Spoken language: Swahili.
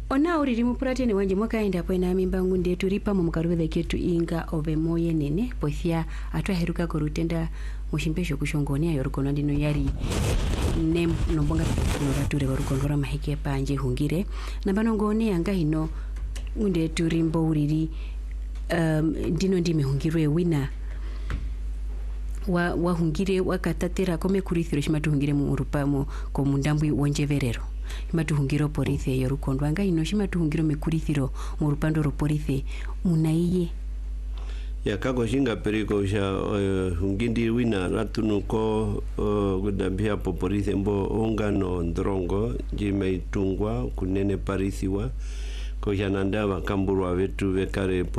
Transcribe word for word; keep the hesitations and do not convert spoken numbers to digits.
ona uriri mupurateni wanje mwakaenda po ina mimba ngunde turipa mu mukarubetha ketu inga ove moye nene pothia atwaheruka korutenda mushimpesho kushongonia yorukono ndino yari ne nombonga kunorature korukondora mahike panje hungire na banongone anga hino ngunde turimbo uriri um, ndino ndime hungirwe wina wa wahungire wakatatera kome kurithiro shimatuhungire mu urupamo ko mundambwi wonjeverero imatuhungiro porithe yorukondo anga ino shimatuhungiro mekurithiro mu rupando ro porithe munaiye ya kago shinga periko sha uh, hungindi wina ratunuko uh, gudambia poporithe mbo ongano ndrongo jimeitungwa kunene parithiwa ko jananda wakamburu wetu vekare